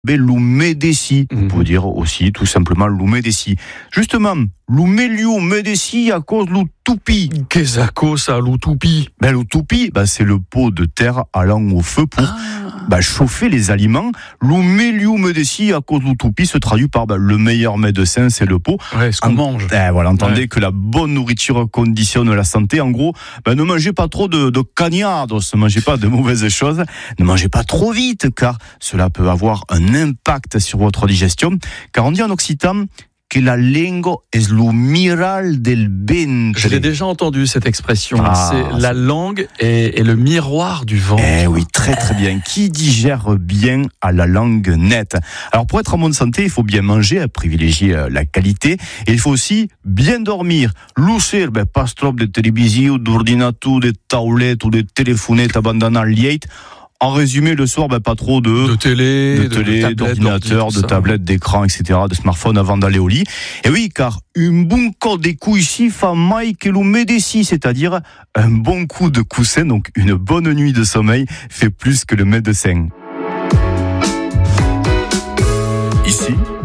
l'humidécie. On peut dire aussi tout simplement l'humidécie. Justement, l'humidécie à cause de l'utopie. Qu'est-ce à cause ça, l'utopie? L'utopie, c'est le pot de terre allant au feu pour chauffer les aliments. L'humidécie à cause de l'utopie se traduit par le meilleur médecin, c'est le pot. Ouais, ce qu'on mange. Entendez que la bonne nourriture conditionne la santé. En gros, ne mangez pas trop de cagnardos, ne mangez pas de mauvaises choses, ne mangez pas trop vite, car cela peut avoir un impact sur votre digestion. Car on dit en occitan que la lingua es lo miral del ventre. Je l'ai déjà entendu cette expression. La langue est le miroir du ventre. Oui, très très bien. Qui digère bien à la langue nette. Alors pour être en bonne santé, il faut bien manger, privilégier la qualité, et il faut aussi bien dormir. L'usser, pas trop de télévision, d'ordinateur, de tablette ou de téléphonettes abandonnant liette. En résumé, le soir, pas trop de télé, d'ordinateur, de tablettes, d'écran, etc., de smartphone avant d'aller au lit. Et oui, car un bon coup de couissi fa mai que l'humidécie, c'est-à-dire un bon coup de coussin, donc une bonne nuit de sommeil, fait plus que le médecin. Ici,